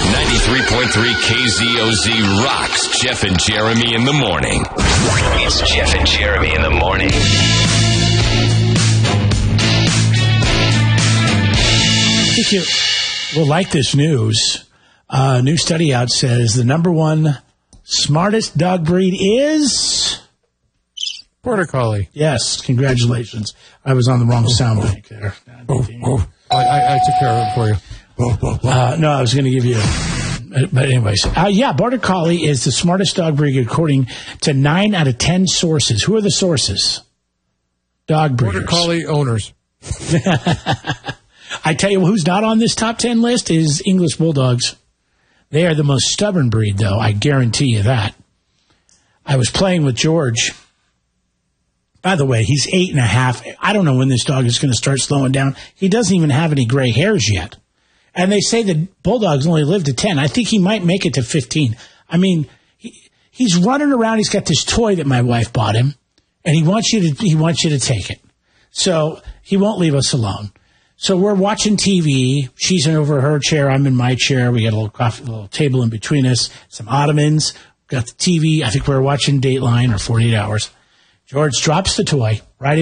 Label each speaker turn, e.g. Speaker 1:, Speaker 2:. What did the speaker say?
Speaker 1: 93.3 KZOZ rocks Jeff and Jeremy in the morning. It's Jeff and Jeremy in the morning.
Speaker 2: I think you will like this news. A new study out says the number one smartest dog breed is...
Speaker 3: Border Collie.
Speaker 2: Yes, congratulations. I was on the wrong sound bank there.
Speaker 3: I took care of it for you.
Speaker 2: No, I was going to give you... But anyways, Border Collie is the smartest dog breed according to 9 out of 10 sources. Who are the sources? Dog breeders.
Speaker 3: Border Collie owners.
Speaker 2: I tell you who's not on this top 10 list is English Bulldogs. They are the most stubborn breed, though. I guarantee you that. I was playing with George. By the way, he's 8.5. I don't know when this dog is going to start slowing down. He doesn't even have any gray hairs yet. And they say that Bulldogs only live to 10. I think he might make it to 15. I mean, he's running around. He's got this toy that my wife bought him, and he wants you to take it. So he won't leave us alone. So we're watching TV. She's in over her chair. I'm in my chair. We got a little table in between us, some ottomans. Got the TV. I think we're watching Dateline or 48 Hours. George drops the toy right